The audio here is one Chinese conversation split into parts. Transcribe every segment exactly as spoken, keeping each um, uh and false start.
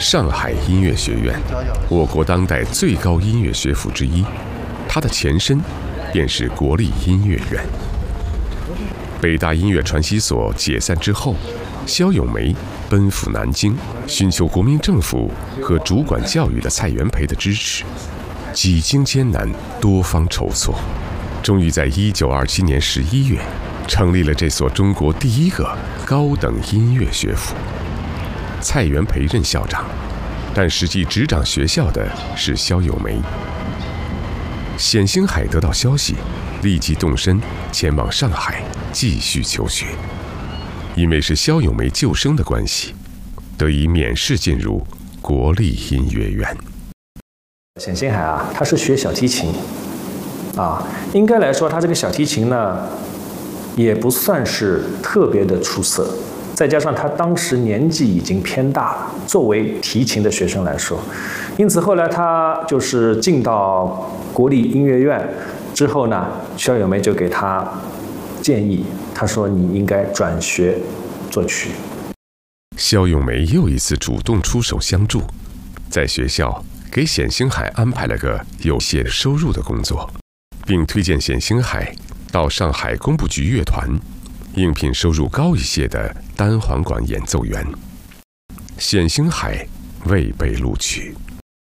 上海音乐学院，我国当代最高音乐学府之一，它的前身便是国立音乐院。北大音乐传习所解散之后，萧咏梅奔赴南京，寻求国民政府和主管教育的蔡元培的支持，几经艰难，多方筹措，终于在一九二七年十一月，成立了这所中国第一个高等音乐学府。蔡元培任校长，但实际执掌学校的是萧咏梅。冼星海得到消息，立即动身前往上海继续求学。因为是萧咏梅救生的关系，得以免试进入国立音乐院。 冼星海啊，他是学小提琴，啊，应该来说他这个小提琴呢，也不算是特别的出色。再加上他当时年纪已经偏大了，作为提琴的学生来说，因此后来他就是进到国立音乐院之后呢，萧咏梅就给他建议，他说你应该转学作曲。 萧咏梅又一次主动出手相助，在学校给冼星海安排了个有些收入的工作，并推荐冼星海到上海工部局乐团应聘收入高一些的单簧管演奏员。冼星海未被录取。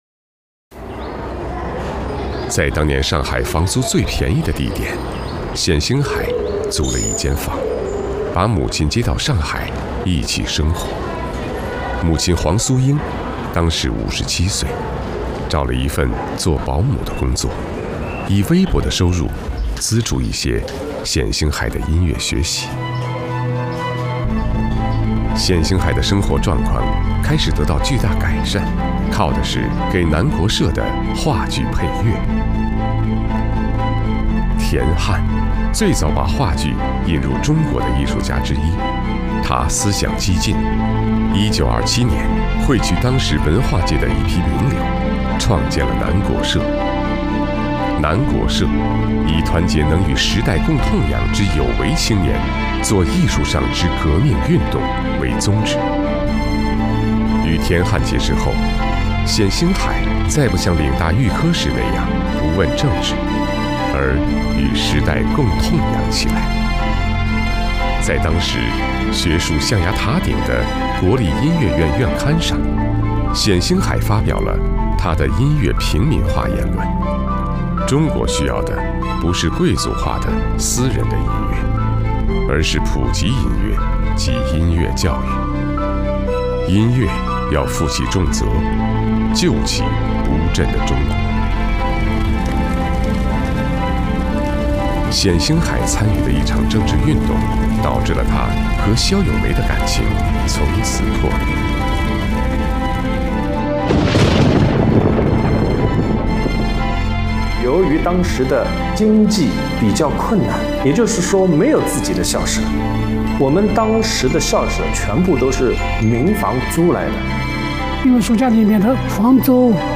在当年上海房租最便宜的地点，冼星海租了一间房，把母亲接到上海一起生活。母亲黄苏英当时五十七岁，找了一份做保姆的工作，以微薄的收入资助一些冼星海的音乐学习。冼星海的生活状况开始得到巨大改善，靠的是给南国社的话剧配乐。田汉最早把话剧引入中国的艺术家之一，他思想激进，一九二七年汇聚当时文化界的一批名流，创建了南国社。南国社以团结能与时代共痛仰之有为青年，做艺术上之革命运动为宗旨。与田汉结识后，冼星海再不像岭大预科时那样不问政治，而与时代共痛仰起来。在当时学术象牙塔顶的国立音乐院院刊上，冼星海发表了他的音乐平民化言论：中国需要的不是贵族化的私人的音乐，而是普及音乐及音乐教育。音乐要负起重责，救起不振的中国。冼星海参与的一场政治运动，导致了他和萧咏梅的感情从此破裂。 由于当时的经济比较困难，也就是说没有自己的校舍，我们当时的校舍全部都是民房租来的。 因为暑假里面的房租